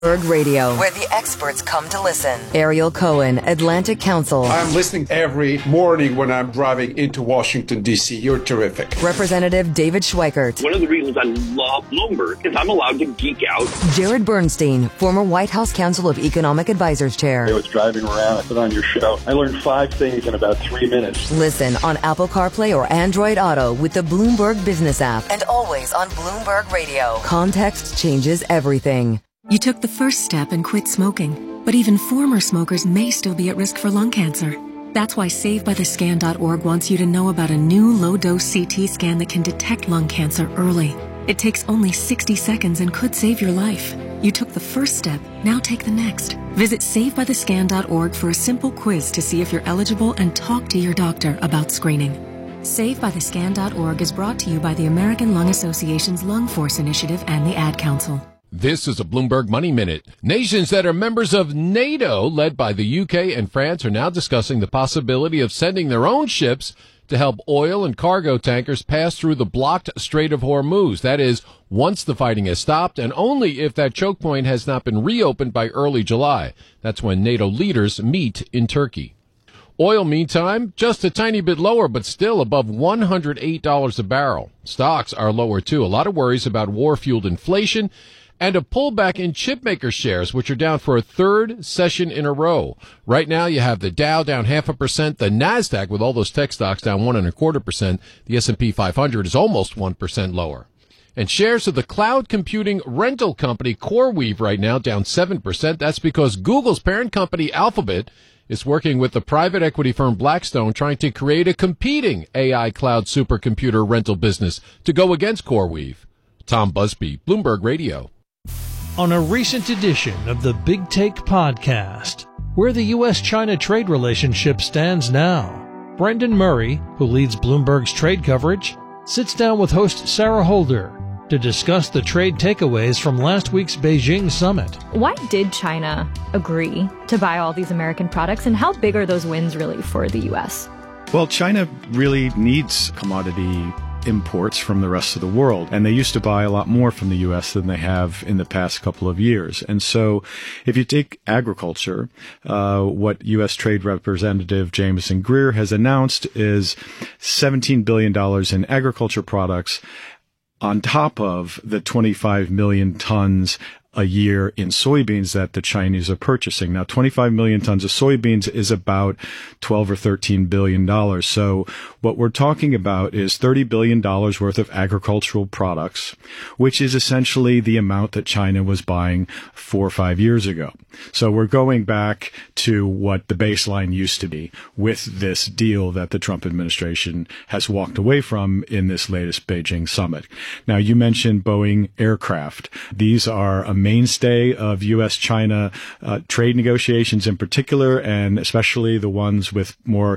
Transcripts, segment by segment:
Bloomberg Radio, where the experts come to listen. Ariel Cohen, Atlantic Council. I'm listening every morning when I'm driving into Washington, D.C. You're terrific. Representative David Schweikert. One of the reasons I love Bloomberg is I'm allowed to geek out. Jared Bernstein, former White House Council of Economic Advisors Chair. I was driving around, I put on your show. I learned 5 things in about 3 minutes. Listen on Apple CarPlay or Android Auto with the Bloomberg Business app. And always on Bloomberg Radio. Context changes everything. You took the first step and quit smoking, but even former smokers may still be at risk for lung cancer. That's why SaveByTheScan.org wants you to know about a new low-dose CT scan that can detect lung cancer early. It takes only 60 seconds and could save your life. You took the first step, now take the next. Visit SaveByTheScan.org for a simple quiz to see if you're eligible and talk to your doctor about screening. SaveByTheScan.org is brought to you by the American Lung Association's Lung Force Initiative and the Ad Council. This is a Bloomberg Money Minute. Nations that are members of NATO, led by the UK and France, are now discussing the possibility of sending their own ships to help oil and cargo tankers pass through the blocked Strait of Hormuz. That is, once the fighting has stopped, and only if that choke point has not been reopened by early July. That's when NATO leaders meet in Turkey. Oil, meantime, just a tiny bit lower, but still above $108 a barrel. Stocks are lower, too. A lot of worries about war-fueled inflation and a pullback in chipmaker shares, which are down for a third session in a row. Right now, you have the Dow down 0.5%, the NASDAQ, with all those tech stocks, down 1.25%. The S&P 500 is almost 1% lower. And shares of the cloud computing rental company CoreWeave right now down 7%. That's because Google's parent company Alphabet is working with the private equity firm Blackstone, trying to create a competing AI cloud supercomputer rental business to go against CoreWeave. Tom Busby, Bloomberg Radio. On a recent edition of the Big Take podcast, where the U.S.-China trade relationship stands now, Brendan Murray, who leads Bloomberg's trade coverage, sits down with host Sarah Holder to discuss the trade takeaways from last week's Beijing summit. Why did China agree to buy all these American products, and how big are those wins really for the U.S.? Well, China really needs commodity imports from the rest of the world, and they used to buy a lot more from the U.S. than they have in the past couple of years. And so if you take agriculture, what U.S. Trade Representative Jameson Greer has announced is $17 billion in agriculture products on top of the 25 million tons a year in soybeans that the Chinese are purchasing. Now, 25 million tons of soybeans is about $12 or $13 billion. So what we're talking about is $30 billion worth of agricultural products, which is essentially the amount that China was buying 4 or 5 years ago. So we're going back to what the baseline used to be with this deal that the Trump administration has walked away from in this latest Beijing summit. Now, you mentioned Boeing aircraft. These are a mainstay of U.S.-China trade negotiations in particular, and especially the ones with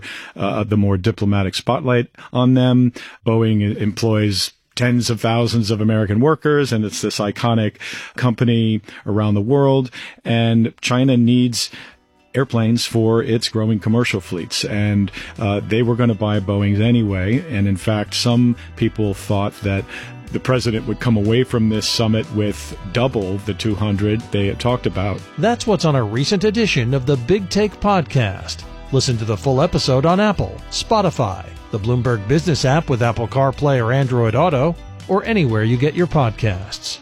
the more diplomatic spotlight on them. Boeing employs tens of thousands of American workers, and it's this iconic company around the world. And China needs airplanes for its growing commercial fleets, and they were going to buy Boeings anyway. And in fact, some people thought that the president would come away from this summit with double the 200 they had talked about. That's what's on a recent edition of the Big Take podcast. Listen to the full episode on Apple, Spotify, the Bloomberg Business app with Apple CarPlay or Android Auto, or anywhere you get your podcasts.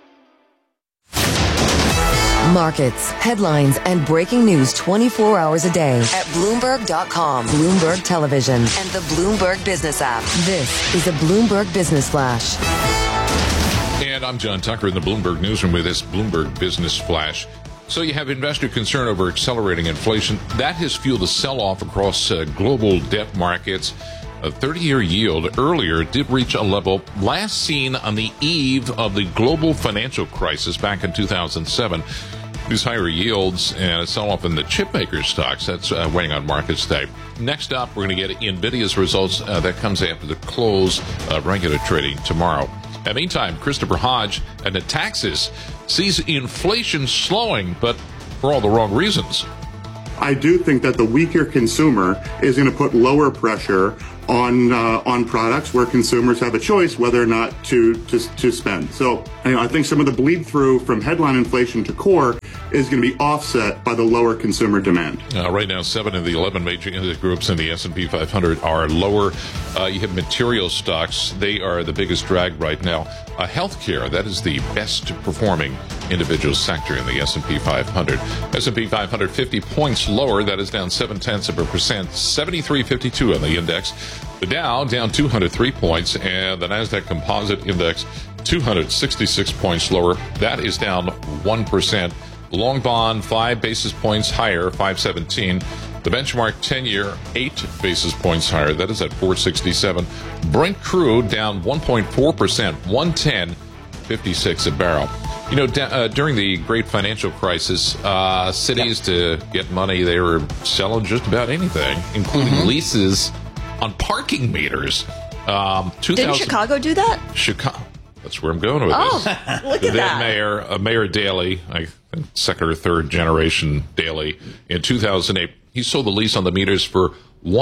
Markets, headlines, and breaking news 24 hours a day at Bloomberg.com, Bloomberg Television, and the Bloomberg Business app. This is a Bloomberg Business Flash. And I'm John Tucker in the Bloomberg Newsroom with this Bloomberg Business Flash. So you have investor concern over accelerating inflation. That has fueled a sell-off across global debt markets. A 30-year yield earlier did reach a level last seen on the eve of the global financial crisis back in 2007. These higher yields and a sell-off in the chipmaker stocks, that's weighing on markets today. Next up, we're going to get NVIDIA's results. That comes after the close of regular trading tomorrow. In the meantime, Christopher Hodge at Netaxis sees inflation slowing, but for all the wrong reasons. I do think that the weaker consumer is going to put lower pressure on products where consumers have a choice whether or not to spend. So I think some of the bleed through from headline inflation to core is going to be offset by the lower consumer demand. Right now, 7 of the 11 major index groups in the S&P 500 are lower. You have material stocks. They are the biggest drag right now. Healthcare, that is the best performing individual sector in the S&P 500. S&P 500 50 points lower. That is down 0.7%, 73.52 on the index. The Dow down 203 points, and the NASDAQ Composite Index 266 points lower. That is down 1%. Long bond 5 basis points higher, 517. The benchmark 10-year 8 basis points higher. That is at 467. Brent crude down 1.4%, 110.56 a barrel. You know, during the great financial crisis, cities to get money, they were selling just about anything, including leases on parking meters. Didn't Chicago do that? Chicago. That's where I'm going with this. Look at that. Mayor Daley, I think second or third generation Daley, in 2008, he sold the lease on the meters for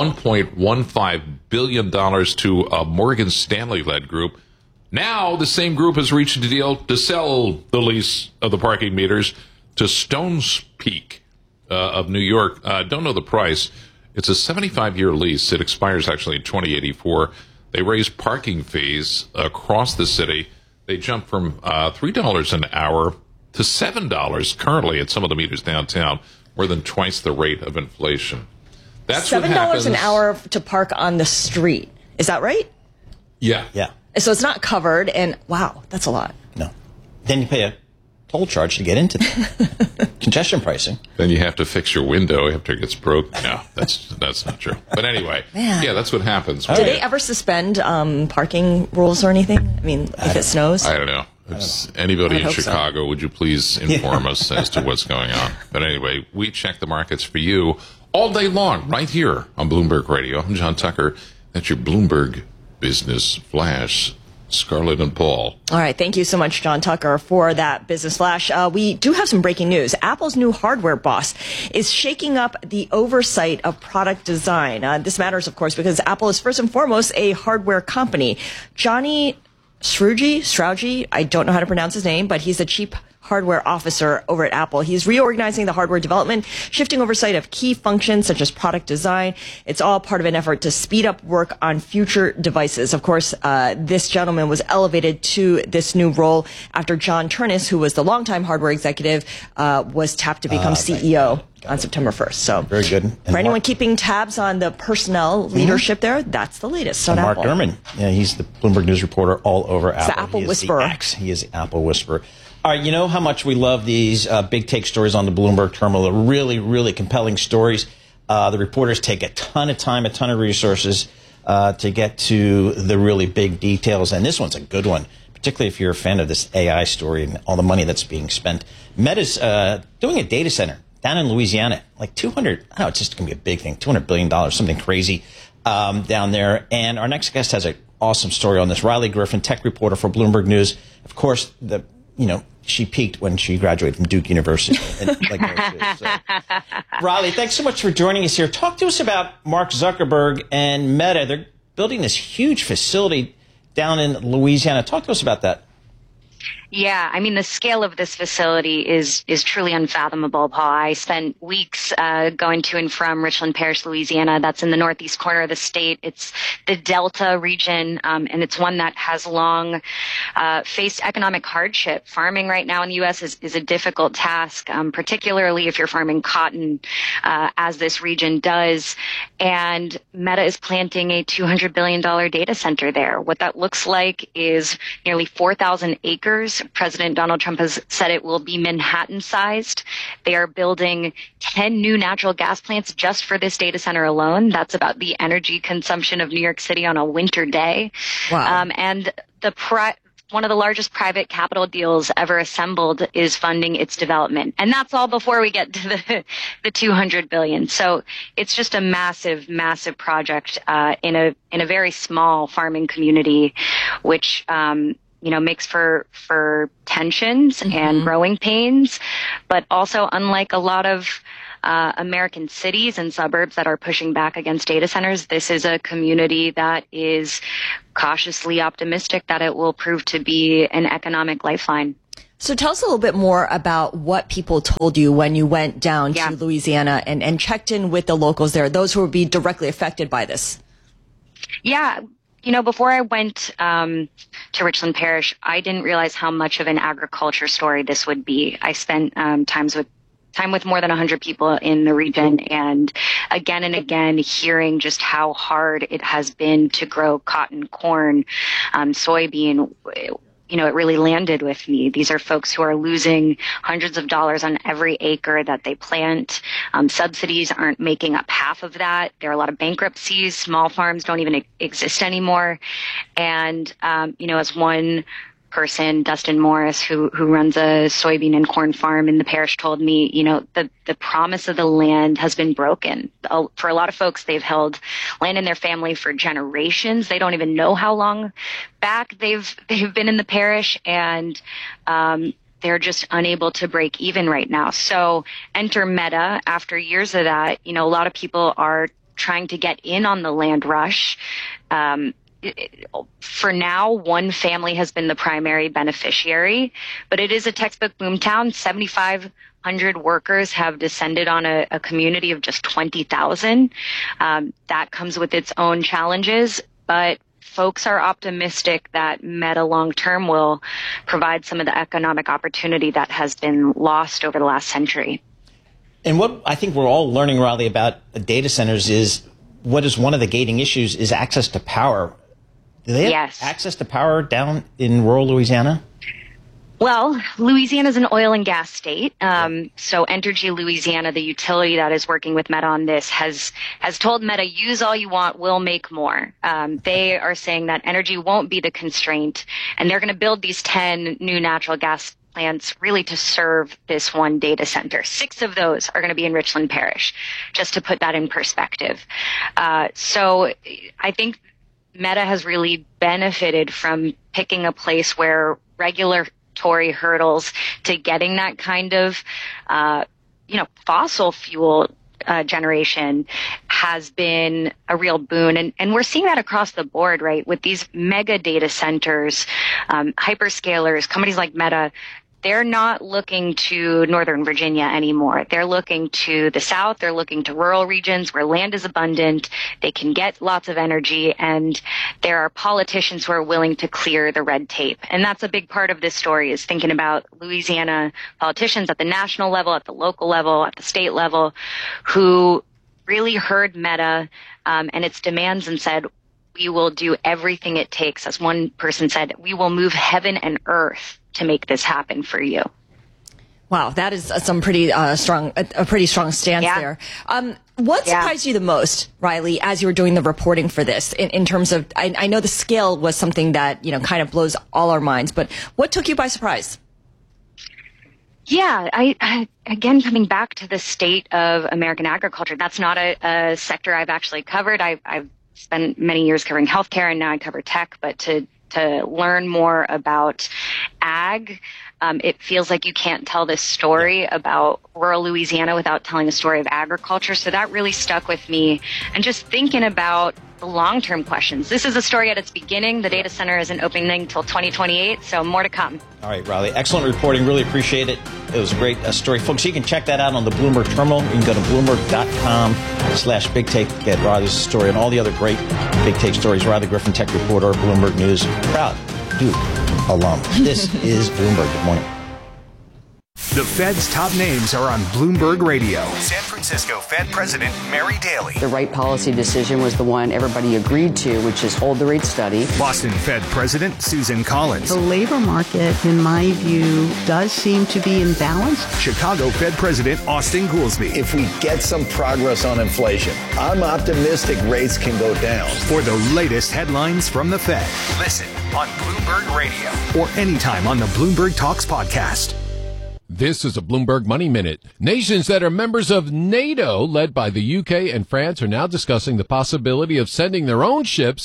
$1.15 billion to a Morgan Stanley-led group. Now, the same group has reached a deal to sell the lease of the parking meters to Stones Peak of New York. Don't know the price. It's a 75-year lease. It expires actually in 2084. They raise parking fees across the city. They jump from $3 an hour to $7 currently at some of the meters downtown, more than twice the rate of inflation. That's $7 an hour to park on the street. Is that right? Yeah. Yeah. So it's not covered, and wow, that's a lot. No. Then you pay a toll charge to get into the congestion pricing. Then you have to fix your window after it gets broke. No, that's not true. But anyway, yeah, that's what happens. Do they ever suspend parking rules or anything? I mean, if it snows? I don't know. Anybody in Chicago, would you please inform us as to what's going on? But anyway, we check the markets for you all day long, right here on Bloomberg Radio. I'm John Tucker. That's your Bloomberg Business Flash. Scarlett and Paul. All right. Thank you so much, John Tucker, for that business flash. We do have some breaking news. Apple's new hardware boss is shaking up the oversight of product design. This matters, of course, because Apple is first and foremost a hardware company. Johnny Strauji, I don't know how to pronounce his name, but he's the chief hardware officer over at Apple. He's reorganizing the hardware development, shifting oversight of key functions such as product design. It's all part of an effort to speed up work on future devices. Of course, this gentleman was elevated to this new role after John Ternus, who was the longtime hardware executive, was tapped to become CEO on September 1st. So very good. And for anyone keeping tabs on the personnel leadership there, that's the latest on Mark Apple. Gurman, he's the Bloomberg News reporter all over Apple. The Apple Whisperer. He is the Apple Whisperer. All right, you know how much we love these big take stories on the Bloomberg terminal. They're really, really compelling stories. The reporters take a ton of time, a ton of resources to get to the really big details. And this one's a good one, particularly if you're a fan of this AI story and all the money that's being spent. Meta's doing a data center down in Louisiana, like 200, I don't know, it's just going to be a big thing, $200 billion, something crazy down there. And our next guest has an awesome story on this. Riley Griffin, tech reporter for Bloomberg News. Of course, she peaked when she graduated from Duke University. Riley, thanks so much for joining us here. Talk to us about Mark Zuckerberg and Meta. They're building this huge facility down in Louisiana. Talk to us about that. Yeah, I mean, the scale of this facility is truly unfathomable, Paul. I spent weeks going to and from Richland Parish, Louisiana. That's in the northeast corner of the state. It's the Delta region, and it's one that has long faced economic hardship. Farming right now in the U.S. is a difficult task, particularly if you're farming cotton, as this region does. And Meta is planting a $200 billion data center there. What that looks like is nearly 4,000 acres. President Donald Trump has said it will be Manhattan-sized. They are building 10 new natural gas plants just for this data center alone. That's about the energy consumption of New York City on a winter day. Wow. And one of the largest private capital deals ever assembled is funding its development. And that's all before we get to the $200 billion. So it's just a massive, massive project in a very small farming community, which makes for tensions and growing pains, but also unlike a lot of American cities and suburbs that are pushing back against data centers, this is a community that is cautiously optimistic that it will prove to be an economic lifeline. So tell us a little bit more about what people told you when you went down to Louisiana and checked in with the locals there, those who would be directly affected by this. Yeah. Before I went to Richland Parish, I didn't realize how much of an agriculture story this would be. I spent time with more than 100 people in the region, and again hearing just how hard it has been to grow cotton, corn, soybean. It really landed with me. These are folks who are losing hundreds of dollars on every acre that they plant. Subsidies aren't making up half of that. There are a lot of bankruptcies. Small farms don't even exist anymore. And, as one person, Dustin Morris, who runs a soybean and corn farm in the parish, told me, the promise of the land has been broken. For a lot of folks, they've held land in their family for generations. They don't even know how long back they've been in the parish, and they're just unable to break even right now. So enter Meta. After years of that, a lot of people are trying to get in on the land rush. For now, one family has been the primary beneficiary, but it is a textbook boomtown. 7,500 workers have descended on a community of just 20,000. That comes with its own challenges, but folks are optimistic that Meta long-term will provide some of the economic opportunity that has been lost over the last century. And what I think we're all learning, Riley, about data centers is what is one of the gating issues is access to power. Do they have access to power down in rural Louisiana? Well, Louisiana is an oil and gas state. So Entergy Louisiana, the utility that is working with Meta on this, has told Meta, use all you want, we'll make more. They are saying that energy won't be the constraint, and they're going to build these 10 new natural gas plants really to serve this one data center. 6 of those are going to be in Richland Parish, just to put that in perspective. So I think Meta has really benefited from picking a place where regulatory hurdles to getting that kind of, fossil fuel generation has been a real boon. And we're seeing that across the board, right? With these mega data centers, hyperscalers, companies like Meta, they're not looking to Northern Virginia anymore. They're looking to the South. They're looking to rural regions where land is abundant. They can get lots of energy, and there are politicians who are willing to clear the red tape. And that's a big part of this story, is thinking about Louisiana politicians at the national level, at the local level, at the state level, who really heard Meta and its demands and said, we will do everything it takes. As one person said, we will move heaven and earth to make this happen for you. Wow, that is some pretty strong stance there. What surprised you the most, Riley, as you were doing the reporting for this, in terms of, I know the scale was something that, kind of blows all our minds, but what took you by surprise? Yeah, I again, coming back to the state of American agriculture, that's not a sector I've actually covered. I've spent many years covering healthcare, and now I cover tech, but to learn more about ag, it feels like you can't tell this story about rural Louisiana without telling the story of agriculture. So that really stuck with me. And just thinking about the long-term questions. This is a story at its beginning. The data center isn't opening until 2028, so more to come. All right, Riley. Excellent reporting. Really appreciate it. It was a great story. Folks, you can check that out on the Bloomberg terminal. You can go to Bloomberg.com/Big Take to get Riley's story and all the other great Big Take stories. Riley Griffin, tech reporter, Bloomberg News. Proud Duke alum. This is Bloomberg. Good morning. The Fed's top names are on Bloomberg Radio. San Francisco Fed President Mary Daly. The right policy decision was the one everybody agreed to, which is hold the rate steady. Boston Fed President Susan Collins. The labor market, in my view, does seem to be in balance. Chicago Fed President Austin Goolsbee. If we get some progress on inflation, I'm optimistic rates can go down. For the latest headlines from the Fed, listen on Bloomberg Radio or anytime on the Bloomberg Talks podcast. This is a Bloomberg Money Minute. Nations that are members of NATO, led by the UK and France, are now discussing the possibility of sending their own ships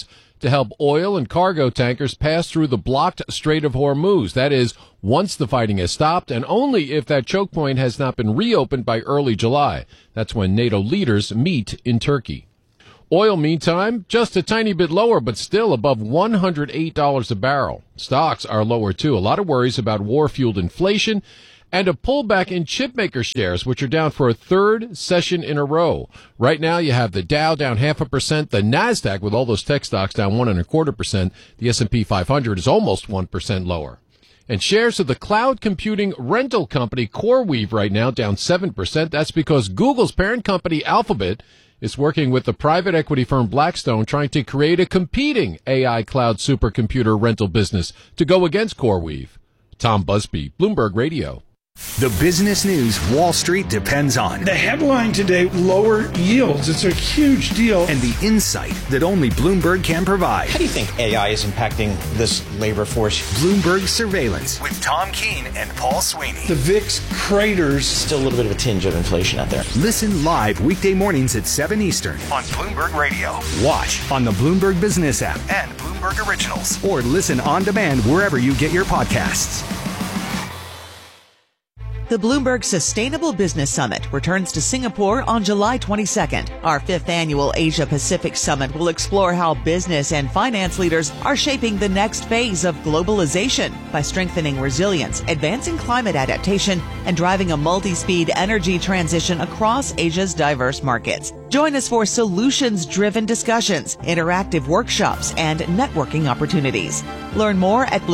to help oil and cargo tankers pass through the blocked Strait of Hormuz. That is, once the fighting has stopped, and only if that choke point has not been reopened by early July. That's when NATO leaders meet in Turkey. Oil, meantime, just a tiny bit lower, but still above $108 a barrel. Stocks are lower, too. A lot of worries about war-fueled inflation and a pullback in chipmaker shares, which are down for a third session in a row. Right now, you have the Dow down 0.5%, the NASDAQ, with all those tech stocks, down 1.25%. The S&P 500 is almost 1% lower. And shares of the cloud computing rental company CoreWeave right now down 7%. That's because Google's parent company Alphabet is working with the private equity firm Blackstone, trying to create a competing AI cloud supercomputer rental business to go against CoreWeave. Tom Busby, Bloomberg Radio. The business news Wall Street depends on. The headline today, lower yields. It's a huge deal. And the insight that only Bloomberg can provide. How do you think AI is impacting this labor force? Bloomberg Surveillance with Tom Keene and Paul Sweeney. The VIX craters. Still a little bit of a tinge of inflation out there. Listen live weekday mornings at 7 Eastern on Bloomberg Radio. Watch on the Bloomberg Business app and Bloomberg Originals. Or listen on demand wherever you get your podcasts. The Bloomberg Sustainable Business Summit returns to Singapore on July 22nd. Our 5th annual Asia-Pacific Summit will explore how business and finance leaders are shaping the next phase of globalization by strengthening resilience, advancing climate adaptation, and driving a multi-speed energy transition across Asia's diverse markets. Join us for solutions-driven discussions, interactive workshops, and networking opportunities. Learn more at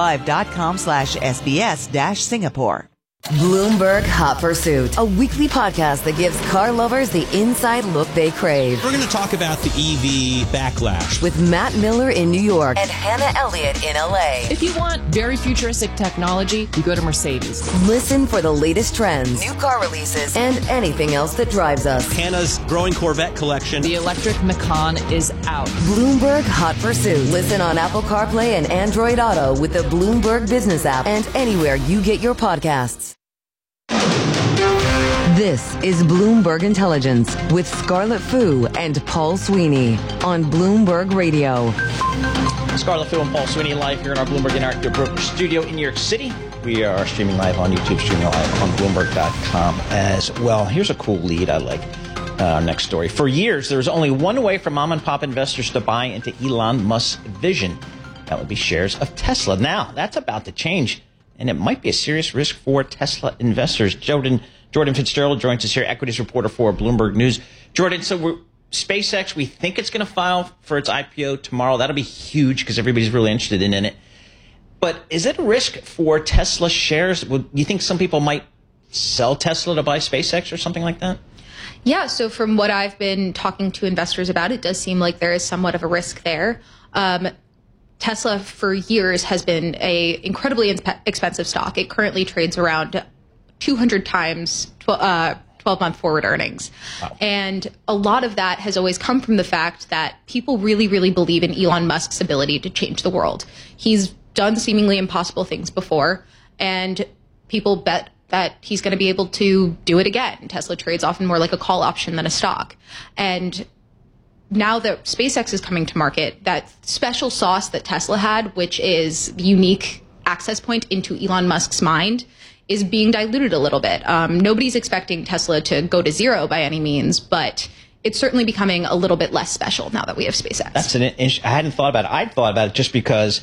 bloomberglive.com/SBS-Singapore. Bloomberg Hot Pursuit, a weekly podcast that gives car lovers the inside look they crave. We're going to talk about the EV backlash with Matt Miller in New York and Hannah Elliott in LA. If you want very futuristic technology, you go to Mercedes. Listen for the latest trends, new car releases, and anything else that drives us. Hannah's growing Corvette collection. The electric Macan is out. Bloomberg Hot Pursuit. Listen on Apple CarPlay and Android Auto with the Bloomberg Business app and anywhere you get your podcasts. This is Bloomberg Intelligence with Scarlett Fu and Paul Sweeney on Bloomberg Radio. Scarlett Fu and Paul Sweeney live here in our Bloomberg Interactive Broker studio in New York City. We are streaming live on YouTube, streaming live on Bloomberg.com as well. Here's a cool lead I like. Our next story. For years, there was only one way for mom and pop investors to buy into Elon Musk's vision. That would be shares of Tesla. Now, that's about to change, and it might be a serious risk for Tesla investors. Jordan Fitzgerald joins us here, equities reporter for Bloomberg News. Jordan, so SpaceX, we think it's going to file for its IPO tomorrow. That'll be huge because everybody's really interested in it. But is it a risk for Tesla shares? Would you think some people might sell Tesla to buy SpaceX or something like that? Yeah, so from what I've been talking to investors about, it does seem like there is somewhat of a risk there. Tesla for years has been a incredibly expensive stock. It currently trades around 200 times 12-month forward earnings. Wow. And a lot of that has always come from the fact that people really, really believe in Elon Musk's ability to change the world. He's done seemingly impossible things before, and people bet that he's going to be able to do it again. Tesla trades often more like a call option than a stock. And now that SpaceX is coming to market, that special sauce that Tesla had, which is the unique access point into Elon Musk's mind, is being diluted a little bit. Nobody's expecting Tesla to go to zero by any means, but it's certainly becoming a little bit less special now that we have SpaceX. That's I hadn't thought about it. I'd thought about it just because,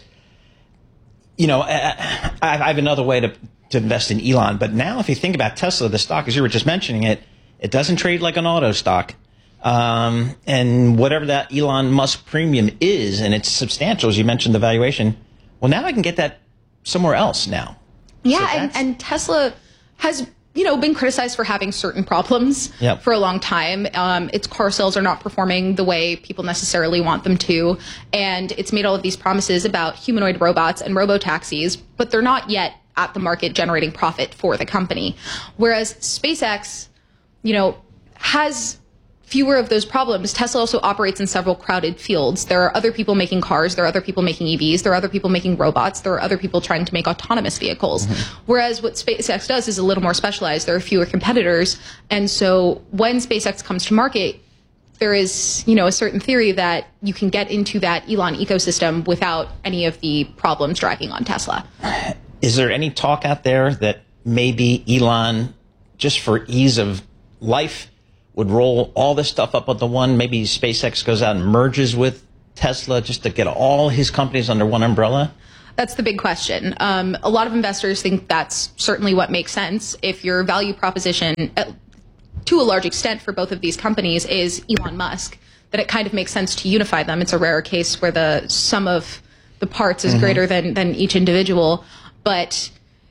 I have another way to invest in Elon. But now if you think about Tesla, the stock, as you were just mentioning it doesn't trade like an auto stock. And whatever that Elon Musk premium is, and it's substantial, as you mentioned, the valuation, well, now I can get that somewhere else now. Yeah, so and Tesla has, been criticized for having certain problems for a long time. Its car sales are not performing the way people necessarily want them to. And it's made all of these promises about humanoid robots and robo-taxis, but they're not yet at the market generating profit for the company. Whereas SpaceX, has fewer of those problems. Tesla also operates in several crowded fields. There are other people making cars. There are other people making EVs. There are other people making robots. There are other people trying to make autonomous vehicles. Mm-hmm. Whereas what SpaceX does is a little more specialized. There are fewer competitors. And so when SpaceX comes to market, there is, a certain theory that you can get into that Elon ecosystem without any of the problems dragging on Tesla. Is there any talk out there that maybe Elon, just for ease of life, would roll all this stuff up onto one? Maybe SpaceX goes out and merges with Tesla just to get all his companies under one umbrella? That's the big question. A lot of investors think that's certainly what makes sense. If your value proposition, to a large extent for both of these companies, is Elon Musk, that it kind of makes sense to unify them. It's a rare case where the sum of the parts is greater than each individual. But,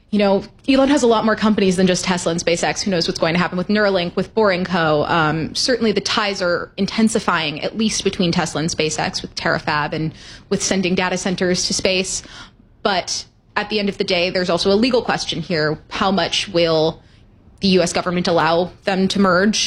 Elon has a lot more companies than just Tesla and SpaceX. Who knows what's going to happen with Neuralink, with Boring Co. Certainly the ties are intensifying, at least between Tesla and SpaceX, with TerraFab and with sending data centers to space. But at the end of the day, there's also a legal question here. How much will the U.S. government allow them to merge?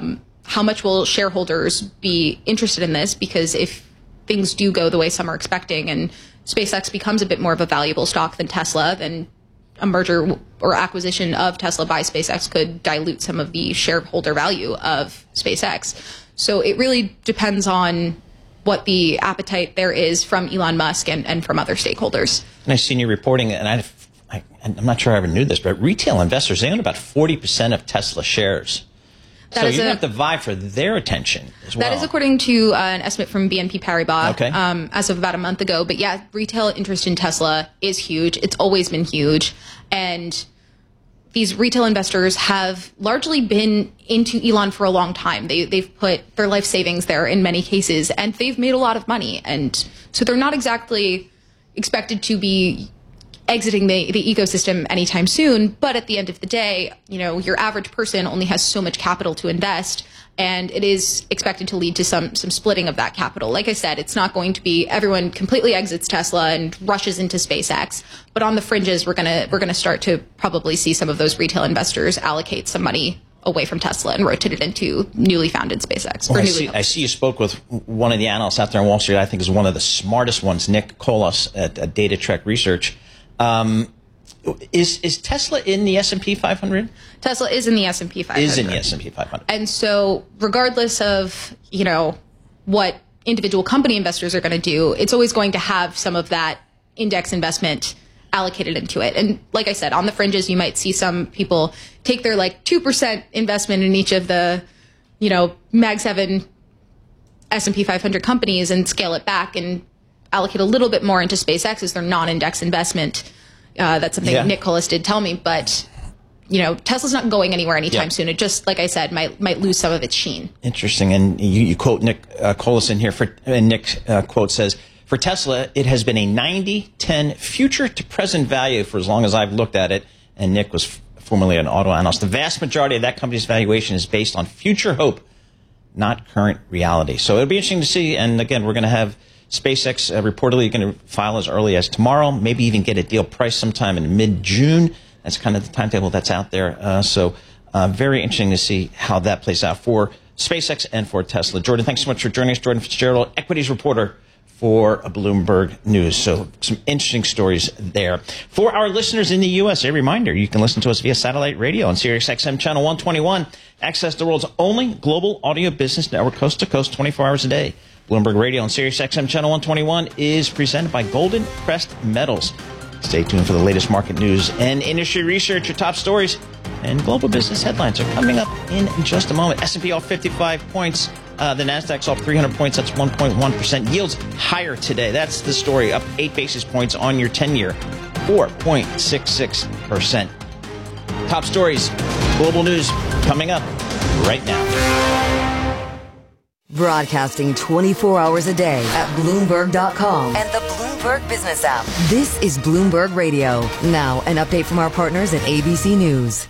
How much will shareholders be interested in this? Because if things do go the way some are expecting and SpaceX becomes a bit more of a valuable stock than Tesla, then a merger or acquisition of Tesla by SpaceX could dilute some of the shareholder value of SpaceX. So it really depends on what the appetite there is from Elon Musk and from other stakeholders. And I've seen you reporting, and I'm not sure I ever knew this, but retail investors, they own about 40% of Tesla shares. So you have to vie for their attention as well. That is according to an estimate from BNP Paribas as of about a month ago. But yeah, retail interest in Tesla is huge. It's always been huge. And these retail investors have largely been into Elon for a long time. They've put their life savings there in many cases, and they've made a lot of money. And so they're not exactly expected to be exiting the ecosystem anytime soon. But at the end of the day, your average person only has so much capital to invest, and it is expected to lead to some splitting of that capital. Like I said, it's not going to be everyone completely exits Tesla and rushes into SpaceX, but on the fringes, we're gonna start to probably see some of those retail investors allocate some money away from Tesla and rotate it into newly founded SpaceX. Well, I see you spoke with one of the analysts out there in Wall Street. I think is one of the smartest ones, Nick Kolas at Data Trek Research. Is Tesla in the S&P 500? Tesla is in the S&P 500. Is in the S&P 500. And so regardless of, what individual company investors are going to do, it's always going to have some of that index investment allocated into it. And like I said, on the fringes, you might see some people take their 2% investment in each of the, Mag 7 S&P 500 companies and scale it back and allocate a little bit more into SpaceX as their non-index investment. That's something Nick Kolas did tell me, but Tesla's not going anywhere anytime soon. It just, like I said, might lose some of its sheen. Interesting. And you quote Nick Kolas in here, and Nick quote says, for Tesla, it has been a 90-10 future to present value for as long as I've looked at it. And Nick was formerly an auto analyst. The vast majority of that company's valuation is based on future hope, not current reality. So it'll be interesting to see. And again, we're going to have SpaceX reportedly going to file as early as tomorrow, maybe even get a deal priced sometime in mid-June. That's kind of the timetable that's out there. So very interesting to see how that plays out for SpaceX and for Tesla. Jordan, thanks so much for joining us. Jordan Fitzgerald, equities reporter for Bloomberg News. So some interesting stories there. For our listeners in the U.S., a reminder, you can listen to us via satellite radio on Sirius XM Channel 121. Access the world's only global audio business network, coast to coast, 24 hours a day. Bloomberg Radio on Sirius XM Channel 121 is presented by Golden Crest Metals. Stay tuned for the latest market news and industry research. Your top stories and global business headlines are coming up in just a moment. S&P off 55 points. The Nasdaq's off 300 points. That's 1.1%. Yields higher today. That's the story. Up 8 basis points on your 10-year. 4.66%. Top stories, global news coming up right now. Broadcasting 24 hours a day at Bloomberg.com and the Bloomberg Business app. This is Bloomberg Radio. Now, an update from our partners at ABC News.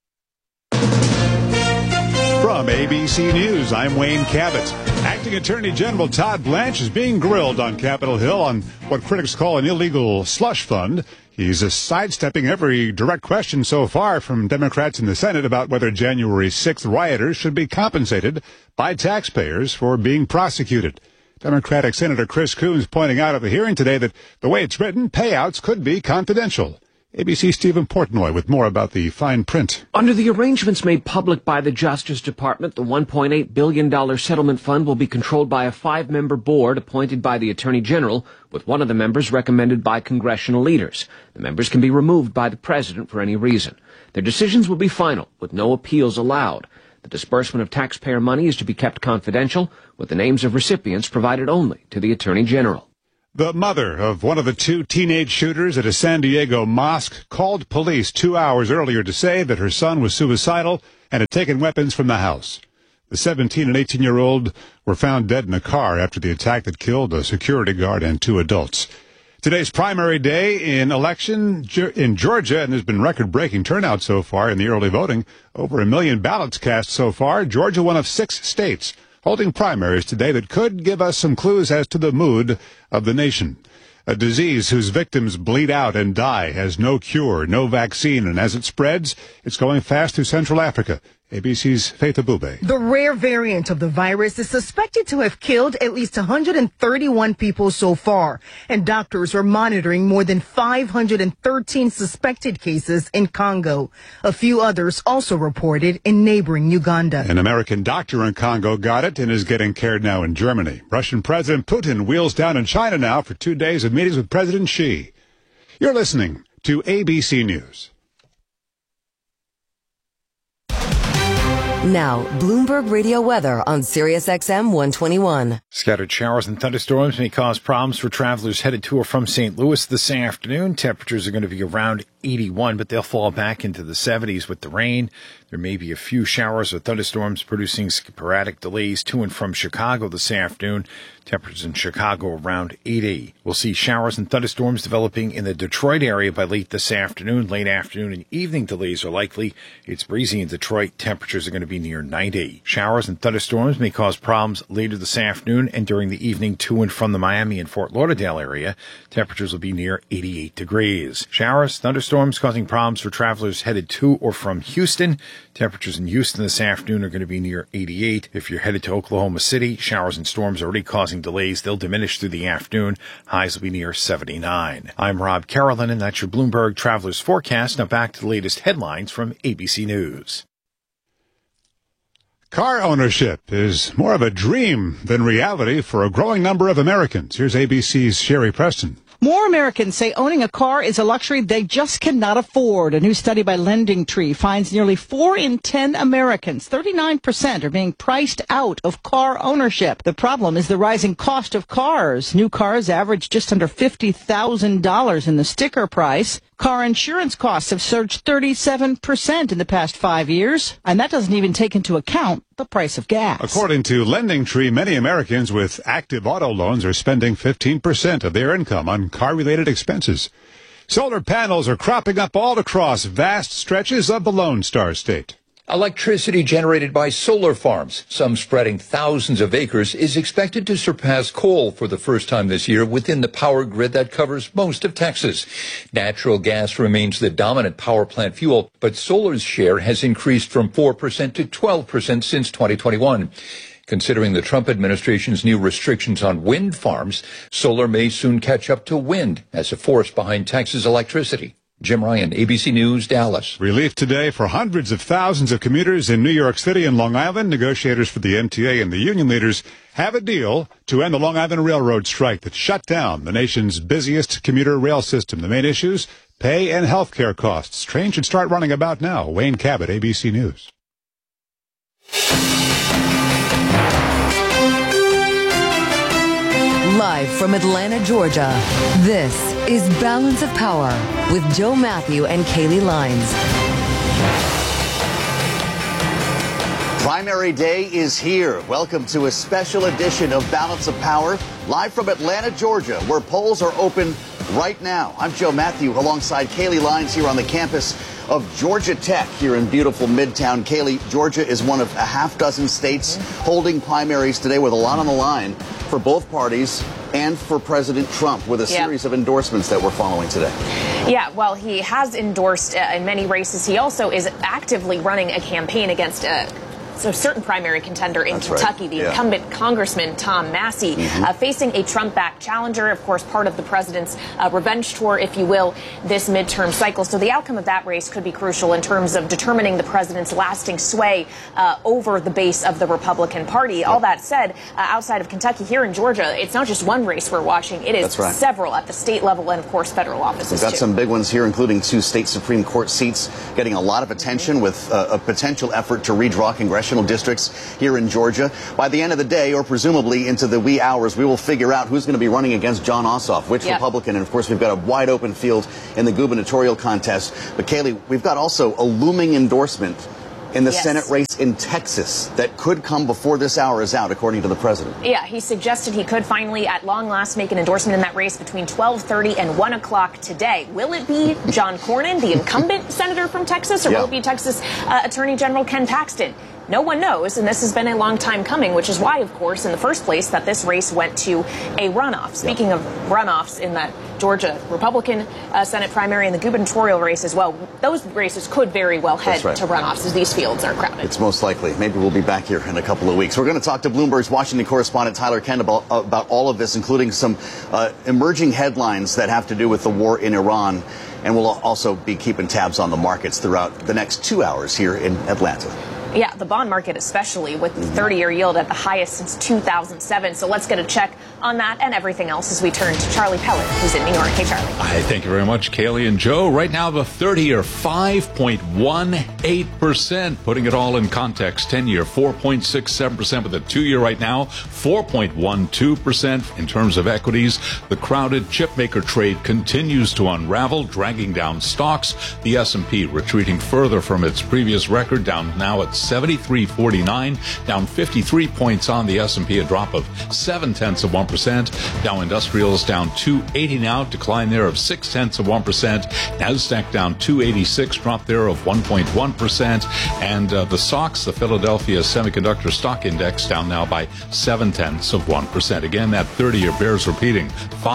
From ABC News, I'm Wayne Cabot. Acting Attorney General Todd Blanche is being grilled on Capitol Hill on what critics call an illegal slush fund. He's sidestepping every direct question so far from Democrats in the Senate about whether January 6th rioters should be compensated by taxpayers for being prosecuted. Democratic Senator Chris Coons pointing out at the hearing today that the way it's written, payouts could be confidential. ABC's Stephen Portnoy with more about the fine print. Under the arrangements made public by the Justice Department, the $1.8 billion settlement fund will be controlled by a 5-member board appointed by the Attorney General, with one of the members recommended by congressional leaders. The members can be removed by the President for any reason. Their decisions will be final, with no appeals allowed. The disbursement of taxpayer money is to be kept confidential, with the names of recipients provided only to the Attorney General. The mother of one of the 2 teenage shooters at a San Diego mosque called police 2 hours earlier to say that her son was suicidal and had taken weapons from the house. The 17 and 18-year-old were found dead in a car after the attack that killed a security guard and 2 adults. Today's primary day in election in Georgia, and there's been record-breaking turnout so far in the early voting. Over 1 million ballots cast so far. Georgia, one of 6 states holding primaries today that could give us some clues as to the mood of the nation. A disease whose victims bleed out and die has no cure, no vaccine, and as it spreads, it's going fast through Central Africa. ABC's Faith Abube. The rare variant of the virus is suspected to have killed at least 131 people so far, and doctors are monitoring more than 513 suspected cases in Congo. A few others also reported in neighboring Uganda. An American doctor in Congo got it and is getting cared now in Germany. Russian President Putin wheels down in China now for 2 days of meetings with President Xi. You're listening to ABC News. Now, Bloomberg Radio weather on Sirius XM 121. Scattered showers and thunderstorms may cause problems for travelers headed to or from St. Louis this afternoon. Temperatures are going to be around 81, but they'll fall back into the 70s with the rain. There may be a few showers or thunderstorms producing sporadic delays to and from Chicago this afternoon. Temperatures in Chicago around 80. We'll see showers and thunderstorms developing in the Detroit area by late this afternoon. Late afternoon and evening delays are likely. It's breezy in Detroit. Temperatures are going to be near 90. Showers and thunderstorms may cause problems later this afternoon and during the evening to and from the Miami and Fort Lauderdale area. Temperatures will be near 88 degrees. Showers, thunderstorms causing problems for travelers headed to or from Houston. Temperatures in Houston this afternoon are going to be near 88. If you're headed to Oklahoma City, showers and storms already causing delays. They'll diminish through the afternoon. Highs will be near 79. I'm Rob Carolyn, and that's your Bloomberg Travelers Forecast. Now back to the latest headlines from ABC News. Car ownership is more of a dream than reality for a growing number of Americans. Here's ABC's Sherry Preston. More Americans say owning a car is a luxury they just cannot afford. A new study by LendingTree finds nearly 4 in 10 Americans, 39%, are being priced out of car ownership. The problem is the rising cost of cars. New cars average just under $50,000 in the sticker price. Car insurance costs have surged 37% in the past 5 years, and that doesn't even take into account the price of gas. According to LendingTree, many Americans with active auto loans are spending 15% of their income on car-related expenses. Solar panels are cropping up all across vast stretches of the Lone Star State. Electricity generated by solar farms, some spreading thousands of acres, is expected to surpass coal for the first time this year within the power grid that covers most of Texas. Natural gas remains the dominant power plant fuel, but solar's share has increased from 4% to 12% since 2021. Considering the Trump administration's new restrictions on wind farms, solar may soon catch up to wind as a force behind Texas electricity. Jim Ryan, ABC News, Dallas. Relief today for hundreds of thousands of commuters in New York City and Long Island. Negotiators for the MTA and the union leaders have a deal to end the Long Island Railroad strike that shut down the nation's busiest commuter rail system. The main issues, pay and health care costs. Trains should start running about now. Wayne Cabot, ABC News. Live from Atlanta, Georgia, this is Balance of Power with Joe Matthew and Kaylee Lines. Primary day is here. Welcome to a special edition of Balance of Power, live from Atlanta, Georgia, where polls are open right now. I'm Joe Matthew alongside Kaylee Lines here on the campus of Georgia Tech here in beautiful Midtown. Kaylee, Georgia is one of a half dozen states holding primaries today with a lot on the line for both parties and for President Trump with a series of endorsements that we're following today. Yeah, well, he has endorsed in many races. He also is actively running a campaign against certain primary contender in That's Kentucky, right. the incumbent Congressman Tom Massey, facing a Trump-backed challenger, of course, part of the president's revenge tour, if you will, this midterm cycle. So the outcome of that race could be crucial in terms of determining the president's lasting sway over the base of the Republican Party. All that said, outside of Kentucky, here in Georgia, it's not just one race we're watching. It is several at the state level and, of course, federal offices. We've got some big ones here, including 2 state Supreme Court seats getting a lot of attention with a potential effort to redraw congressional districts here in Georgia. By the end of the day, or presumably into the wee hours, we will figure out who's going to be running against Jon Ossoff, which Republican. And, of course, we've got a wide open field in the gubernatorial contest. But, Kaylee, we've got also a looming endorsement in the Senate race in Texas that could come before this hour is out, according to the president. Yeah, he suggested he could finally, at long last, make an endorsement in that race between 12:30 and 1 o'clock today. Will it be John Cornyn, the incumbent senator from Texas, or will it be Texas Attorney General Ken Paxton? No one knows, and this has been a long time coming, which is why, of course, in the first place, that this race went to a runoff. Speaking of runoffs in that Georgia Republican Senate primary and the gubernatorial race as well, those races could very well head to runoffs as these fields are crowded. It's most likely. Maybe we'll be back here in a couple of weeks. We're going to talk to Bloomberg's Washington correspondent Tyler Kent about all of this, including some emerging headlines that have to do with the war in Iran. And we'll also be keeping tabs on the markets throughout the next 2 hours here in Atlanta. Yeah, the bond market especially, with the 30-year yield at the highest since 2007. So let's get a check on that and everything else as we turn to Charlie Pellet, who's in New York. Hey, Charlie. Hi, thank you very much, Kaylee and Joe. Right now, the 30-year, 5.18%. Putting it all in context, 10-year, 4.67%. But the 2-year right now, 4.12%. In terms of equities, the crowded chipmaker trade continues to unravel, dragging down stocks. The S&P retreating further from its previous record, down now at 73.49, down 53 points on the S&P, a drop of 0.7%. Dow Industrials down 280 now, decline there of 0.6%. Nasdaq down 286, drop there of 1.1%. And the SOX, the Philadelphia Semiconductor Stock Index, down now by 0.7%. Again, that 30-year bears repeating,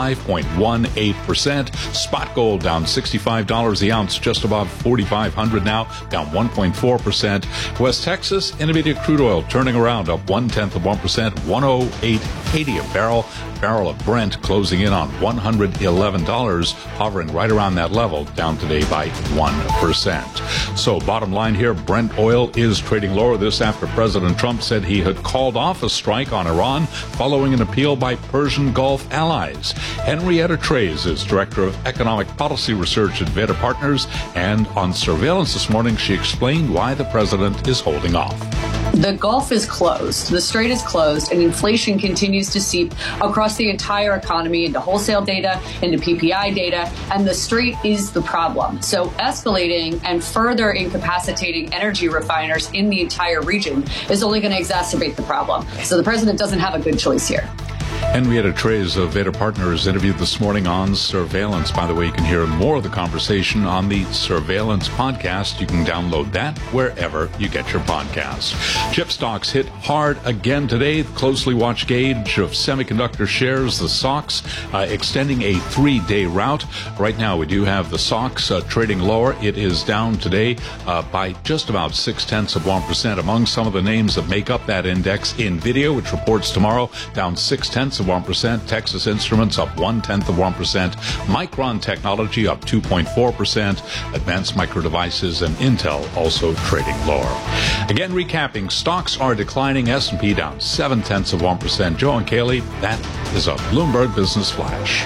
5.18%. Spot gold down $65 the ounce, just above 4,500 now, down 1.4%. West Texas Intermediate crude oil turning around, up 0.1%, 108.80 a barrel. Barrel of Brent closing in on $111, hovering right around that level, down today by 1%. So bottom line here, Brent oil is trading lower. This after President Trump said he had called off a strike on Iran following an appeal by Persian Gulf allies. Henrietta Treyz is Director of Economic Policy Research at Veda Partners, and on Surveillance this morning, she explained why the president is holding off. The Gulf is closed, the Strait is closed, and inflation continues to seep across the entire economy into wholesale data, into PPI data, and the Strait is the problem. So escalating and further incapacitating energy refiners in the entire region is only going to exacerbate the problem. So the president doesn't have a good choice here. Henrietta Treyz of Veda Partners interviewed this morning on Surveillance. By the way, you can hear more of the conversation on the Surveillance podcast. You can download that wherever you get your podcasts. Chip stocks hit hard again today. The closely watched gauge of semiconductor shares, the SOX, extending a 3-day rout. Right now, we do have the SOX trading lower. It is down today by just about 0.6%. Among some of the names that make up that index, NVIDIA, which reports tomorrow, down 0.6%. Texas Instruments up 0.1%. Micron Technology up 2.4%. Advanced Micro Devices and Intel also trading lower. Again, recapping, stocks are declining. S&P down 0.7%. Joe and Kaylee, that is a Bloomberg Business Flash.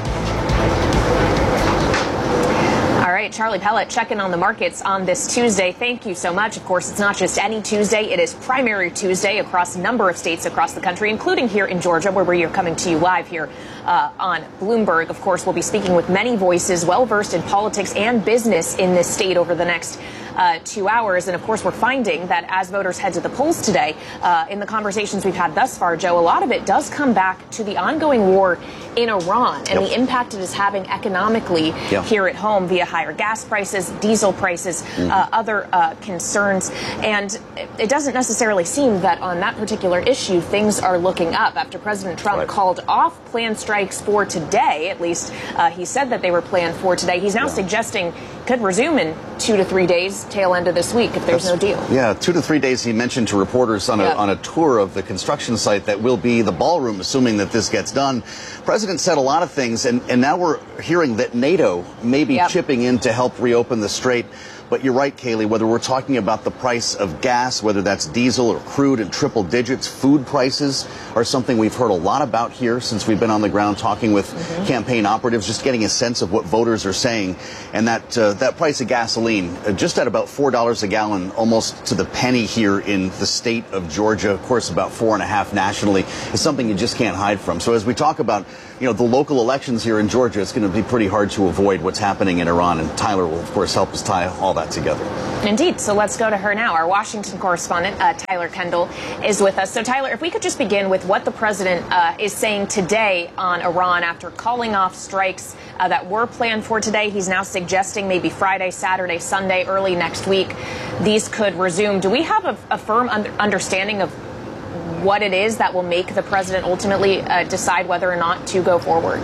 All right, Charlie Pellet checking on the markets on this Tuesday. Thank you so much. Of course, it's not just any Tuesday. It is Primary Tuesday across a number of states across the country, including here in Georgia, where we are coming to you live here on Bloomberg. Of course, we'll be speaking with many voices well-versed in politics and business in this state over the next 2 hours. And of course, we're finding that as voters head to the polls today, in the conversations we've had thus far, Joe, a lot of it does come back to the ongoing war in Iran and the impact it is having economically here at home via higher gas prices, diesel prices, other concerns. And it doesn't necessarily seem that on that particular issue, things are looking up. After President Trump called off planned strikes for today, at least he said that they were planned for today, he's now suggesting could resume in 2 to 3 days, tail end of this week, if there's no deal. Yeah, 2 to 3 days, he mentioned to reporters on a tour of the construction site that will be the ballroom, assuming that this gets done. President said a lot of things, and now we're hearing that NATO may be chipping in to help reopen the strait. But you're right, Kaylee, whether we're talking about the price of gas, whether that's diesel or crude in triple digits, food prices are something we've heard a lot about here since we've been on the ground talking with campaign operatives, just getting a sense of what voters are saying. And that price of gasoline, just at about $4 a gallon, almost to the penny here in the state of Georgia, of course about $4.50 nationally, is something you just can't hide from. So as we talk about, the local elections here in Georgia, it's going to be pretty hard to avoid what's happening in Iran. And Tyler will, of course, help us tie all that together. Indeed. So let's go to her now. Our Washington correspondent, Tyler Kendall, is with us. So, Tyler, if we could just begin with what the president is saying today on Iran after calling off strikes that were planned for today. He's now suggesting maybe Friday, Saturday, Sunday, early next week, these could resume. Do we have a firm understanding of what it is that will make the president ultimately decide whether or not to go forward?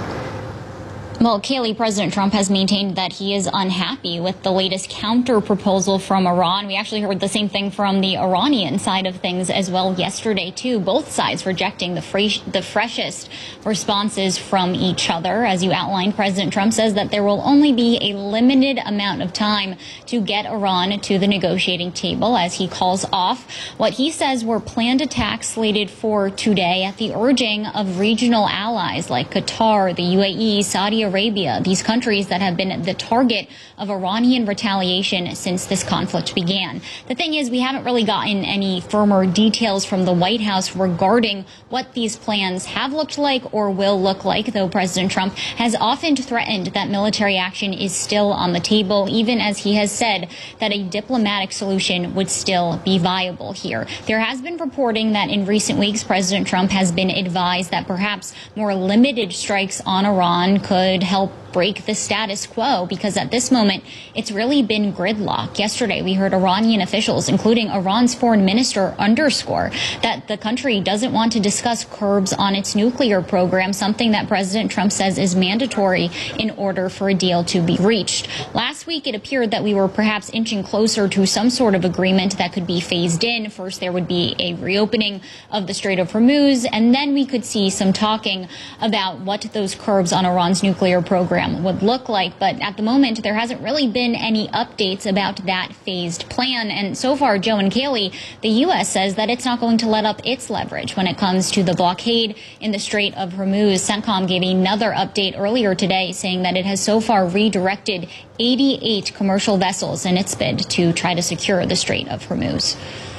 Well, Kaylee, President Trump has maintained that he is unhappy with the latest counter proposal from Iran. We actually heard the same thing from the Iranian side of things as well yesterday, too. Both sides rejecting the freshest responses from each other. As you outlined, President Trump says that there will only be a limited amount of time to get Iran to the negotiating table as he calls off what he says were planned attacks slated for today at the urging of regional allies like Qatar, the UAE, Saudi Arabia, these countries that have been the target of Iranian retaliation since this conflict began. The thing is, we haven't really gotten any firmer details from the White House regarding what these plans have looked like or will look like, though President Trump has often threatened that military action is still on the table, even as he has said that a diplomatic solution would still be viable here. There has been reporting that in recent weeks, President Trump has been advised that perhaps more limited strikes on Iran could help break the status quo, because at this moment, it's really been gridlock. Yesterday, we heard Iranian officials, including Iran's foreign minister, underscore that the country doesn't want to discuss curbs on its nuclear program, something that President Trump says is mandatory in order for a deal to be reached. Last week, it appeared that we were perhaps inching closer to some sort of agreement that could be phased in. First, there would be a reopening of the Strait of Hormuz, and then we could see some talking about what those curbs on Iran's nuclear program would look like. But at the moment, there hasn't really been any updates about that phased plan. And so far, Joe and Kaylee, the U.S. says that it's not going to let up its leverage when it comes to the blockade in the Strait of Hormuz. CENTCOM gave another update earlier today saying that it has so far redirected 88 commercial vessels in its bid to try to secure the Strait of Hormuz.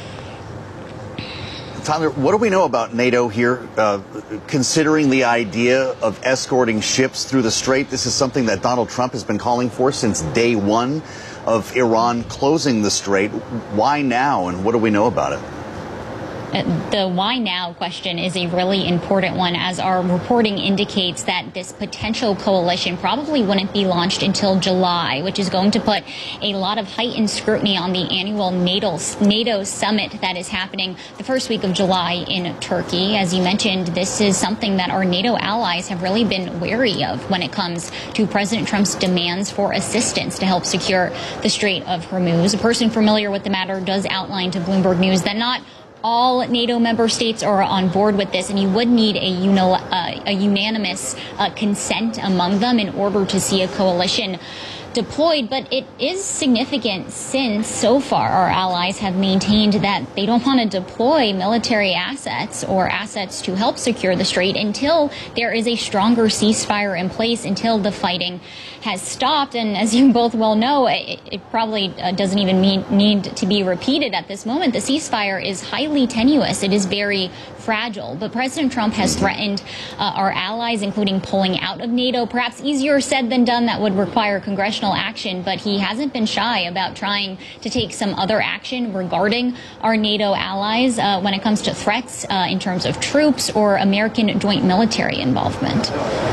Tyler, what do we know about NATO here, considering the idea of escorting ships through the strait? This is something that Donald Trump has been calling for since day one of Iran closing the strait. Why now, and what do we know about it? The why now question is a really important one, as our reporting indicates that this potential coalition probably wouldn't be launched until July, which is going to put a lot of heightened scrutiny on the annual NATO summit that is happening the first week of July in Turkey. As you mentioned, this is something that our NATO allies have really been wary of when it comes to President Trump's demands for assistance to help secure the Strait of Hormuz. A person familiar with the matter does outline to Bloomberg News that not all NATO member states are on board with this, and you would need a unanimous consent among them in order to see a coalition deployed. But it is significant since so far our allies have maintained that they don't want to deploy military assets or assets to help secure the strait until there is a stronger ceasefire in place, until the fighting has stopped. And as you both well know, it probably doesn't even need to be repeated at this moment. The ceasefire is highly tenuous. It is very fragile. But President Trump has threatened our allies, including pulling out of NATO. Perhaps easier said than done. That would require congressional action, but he hasn't been shy about trying to take some other action regarding our NATO allies when it comes to threats in terms of troops or American joint military involvement.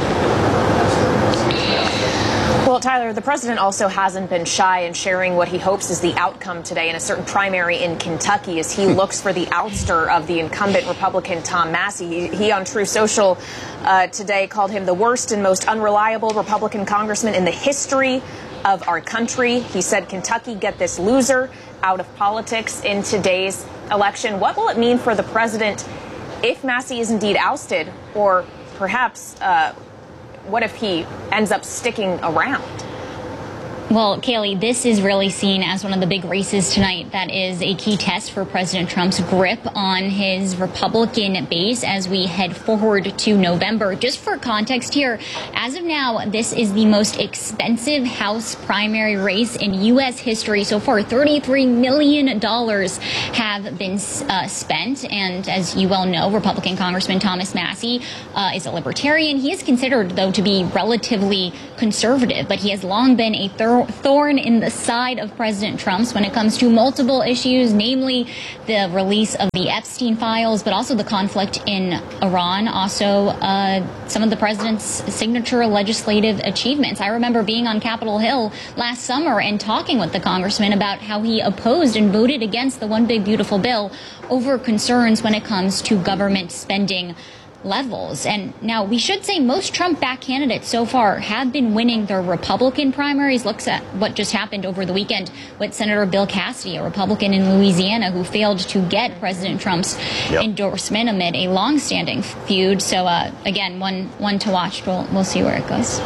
Well, Tyler, the president also hasn't been shy in sharing what he hopes is the outcome today in a certain primary in Kentucky as he looks for the ouster of the incumbent Republican Tom Massie. He on True Social today called him the worst and most unreliable Republican congressman in the history of our country. He said, Kentucky, get this loser out of politics in today's election. What will it mean for the president if Massey is indeed ousted? Or perhaps what if he ends up sticking around? Well, Kaylee, this is really seen as one of the big races tonight that is a key test for President Trump's grip on his Republican base as we head forward to November. Just for context here, as of now, this is the most expensive House primary race in U.S. history so far. $33 million have been spent. And as you well know, Republican Congressman Thomas Massey is a libertarian. He is considered, though, to be relatively conservative, but he has long been a thorn in the side of President Trump's when it comes to multiple issues, namely the release of the Epstein files, but also the conflict in Iran, also some of the president's signature legislative achievements. I remember being on Capitol Hill last summer and talking with the congressman about how he opposed and voted against the One Big Beautiful Bill over concerns when it comes to government spending levels. And now we should say most Trump-backed candidates so far have been winning their Republican primaries. Looks at what just happened over the weekend with Senator Bill Cassidy, a Republican in Louisiana who failed to get President Trump's endorsement amid a long-standing feud. So again, one to watch. We'll see where it goes.